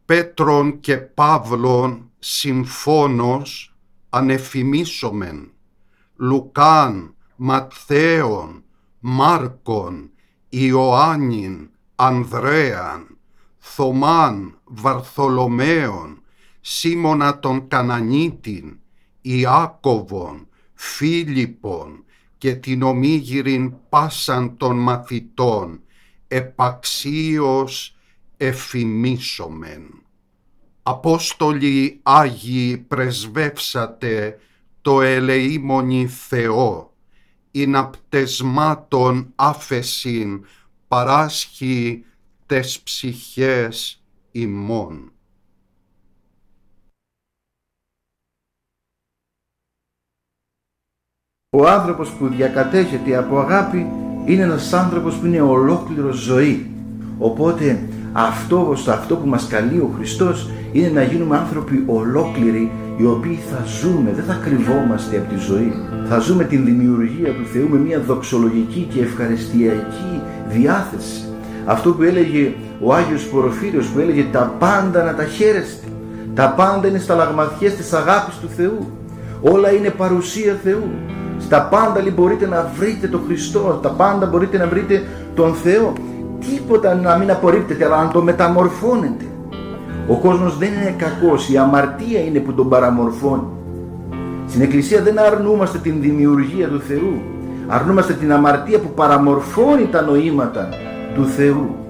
Πέτρον και Παύλον συμφώνος ανεφημίσομεν, Λουκάν, Ματθαίον, Μάρκον, Ιωάννην, Ανδρέαν, Θωμάν, Βαρθολομαίον, Σίμωνα τον Κανανίτην, Ιάκωβον, Φίλιππον και την ομίγυρην πάσαν των μαθητών, επαξίως εφημίσομεν. Απόστολοι Άγιοι, πρεσβεύσατε το ελεήμονι Θεό, ειν απτεσμάτων άφεσιν παράσχει τες ψυχές ημών. Ο άνθρωπος που διακατέχεται από αγάπη είναι ένας άνθρωπος που είναι ολόκληρο ζωή. Οπότε αυτό που μας καλεί ο Χριστός είναι να γίνουμε άνθρωποι ολόκληροι, οι οποίοι θα ζούμε, δεν θα κρυβόμαστε από τη ζωή. Θα ζούμε την δημιουργία του Θεού με μια δοξολογική και ευχαριστιακή διάθεση. Αυτό που έλεγε ο Άγιος Πορφύριος, που έλεγε τα πάντα να τα χαίρεστε. Τα πάντα είναι σταλαγματιές της αγάπης του Θεού. Όλα είναι παρουσία Θεού. Στα πάντα μπορείτε να βρείτε τον Χριστό, στα πάντα μπορείτε να βρείτε τον Θεό. Τίποτα να μην απορρίπτετε, αλλά να το μεταμορφώνετε. Ο κόσμος δεν είναι κακός, η αμαρτία είναι που τον παραμορφώνει. Στην Εκκλησία δεν αρνούμαστε την δημιουργία του Θεού, αρνούμαστε την αμαρτία που παραμορφώνει τα νοήματα του Θεού.